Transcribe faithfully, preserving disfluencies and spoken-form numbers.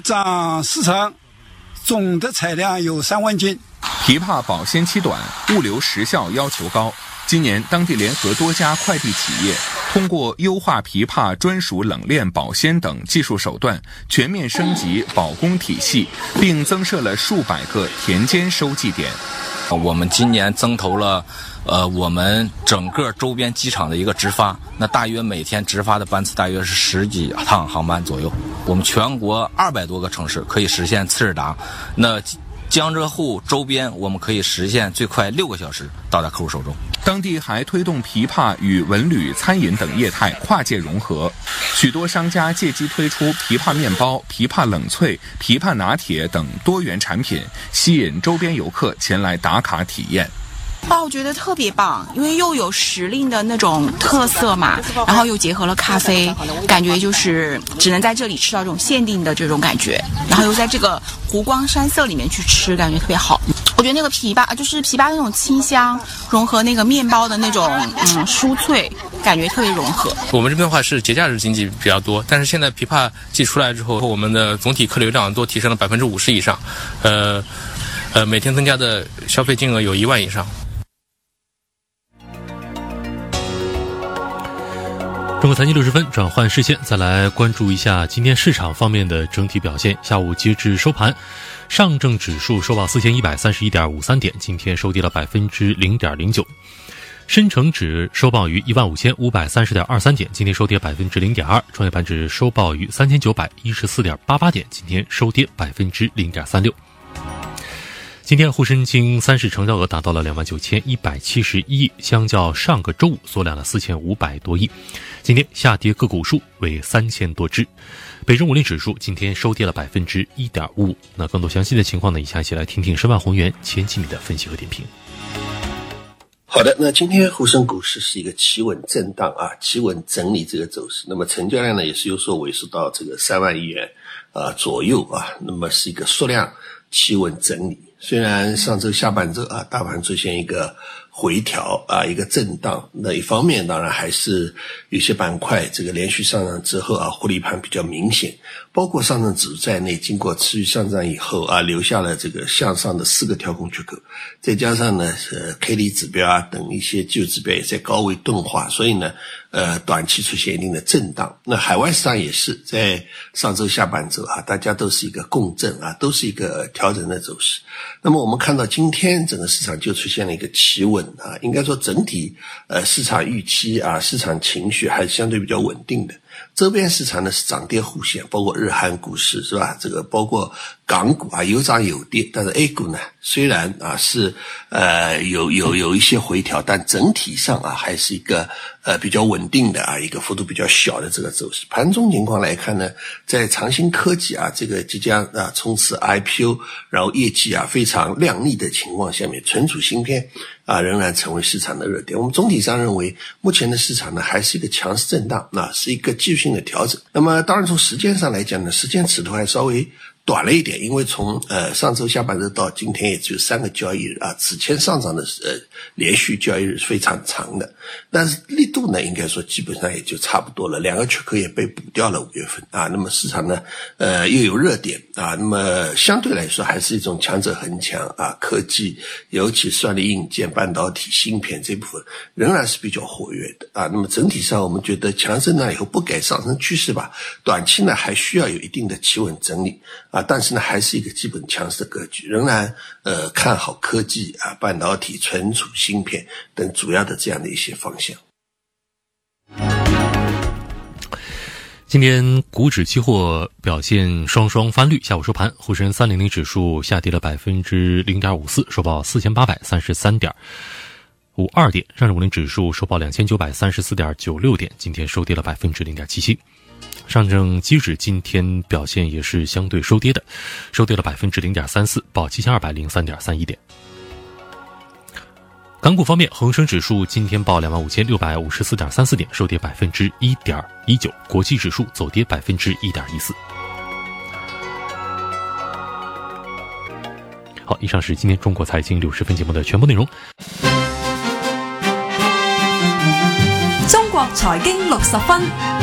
涨四成，总的产量有三万斤。 枇杷保鲜期短，物流时效要求高。今年，当地联合多家快递企业，通过优化枇杷专属冷链保鲜等技术手段，全面升级保供体系，并增设了数百个田间收寄点。 我们今年增投了呃，我们整个周边机场的一个直发，那大约每天直发的班次大约是十几趟航班左右。我们全国二百多个城市可以实现次日达，那江浙沪周边我们可以实现最快六个小时到达客户手中。 当地还推动枇杷与文旅、餐饮等业态跨界融合，许多商家借机推出枇杷面包、枇杷冷萃、枇杷拿铁等多元产品，吸引周边游客前来打卡体验。 哦，我觉得特别棒，因为又有时令的那种特色嘛，然后又结合了咖啡，感觉就是只能在这里吃到这种限定的这种感觉，然后又在这个湖光山色里面去吃，感觉特别好。我觉得那个枇杷就是枇杷那种清香，融合那个面包的那种嗯酥脆，感觉特别融合。 我们这边的话是节假日经济比较多，但是现在枇杷季出来之后，我们的总体客流量都提升了百分之五十以上，呃呃，每天增加的消费金额有一万以上。 中国财经六十分，转换视线，再来关注一下今天市场方面的整体表现。下午截至收盘，上证指数收报四千一百三十一点五三点，今天收跌了百分之零点零九。深成指收报于一万五千五百三十点二三点，今天收跌百分之零点二。创业板指收报于三千九百一十四点八八点，今天收跌百分之零点三六。今天沪深金三市成交额达到了两万九千一百七十一亿，相较上个周五缩量了四千五百多亿。今天下跌个股数为三千多只。北证五零指数今天收跌了百分之一点五五。那更多详细的情况呢，以下一起来听听申万宏源前几米的分析和点评。 好的，那今天沪深股市是一个企稳震荡啊，企稳整理这个走势。那么成交量呢也是有所萎缩到这个三万亿元啊左右啊，那么是一个缩量企稳整理。虽然上周下半周啊，大盘出现一个回调啊，一个震荡，那一方面当然还是有些板块这个连续上涨之后啊，获利盘比较明显，包括上证指数在内，经过持续上涨以后啊，留下了这个向上的四个调控缺口，再加上呢呃 K D 指标啊等一些技术指标也在高位钝化，所以呢呃短期出现一定的震荡。那海外市场也是在上周下半周啊，大家都是一个共振啊，都是一个调整的走势。那么我们看到今天整个市场就出现了一个企稳啊，应该说整体呃市场预期啊，市场情绪还是相对比较稳定的。周边市场呢是涨跌互现，包括日韩股市是吧？这个包括港股啊有涨有跌，但是 A 股呢虽然啊是呃有有有一些回调，但整体上啊还是一个呃比较稳定的啊一个幅度比较小的这个走势。盘中情况来看呢，在长兴科技啊这个即将啊冲刺 I P O， 然后业绩啊非常亮丽的情况下面，存储芯片啊仍然成为市场的热点。我们总体上认为目前的市场呢还是一个强势震荡，那是一个技术性的调整。那么当然从时间上来讲呢，时间尺度还稍微短了一点，因为从呃上周下半周到今天也只有三个交易日啊，此前上涨的呃连续交易日是非常长的，但是力度呢应该说基本上也就差不多了，两个缺口也被补掉了五月份啊，那么市场呢呃又有热点啊，那么相对来说还是一种强者恒强啊，科技尤其算力硬件、半导体、芯片这部分仍然是比较活跃的啊，那么整体上我们觉得强震荡以后不改上升趋势吧，短期呢还需要有一定的企稳整理啊，但是呢还是一个基本强势的格局，仍然呃看好科技啊、半导体、存储芯片等主要的这样的一些方向。 今天股指期货表现双双翻绿，下午收盘，沪深三零零指数下跌了百分之零点五四，收报四千八百三十三点五二点，上证五零指数收报两千九百三十四点九六点，今天收跌了百分之零点七七。上证期指今天表现也是相对收跌的，收跌了百分之零点三四，报七千二百零三点三一点。港股方面，恒生指数今天报两万五千六百五十四点三四点，收跌百分之一点一九，国际指数走跌百分之一点一四。好，以上是今天中国财经六十分节目的全部内容。 中国财经六十分。